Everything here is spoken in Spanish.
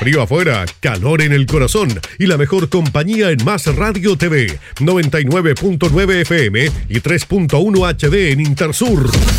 Frío afuera, calor en el corazón y la mejor compañía en Más Radio TV, 99.9 FM y 3.1 HD en Intersur.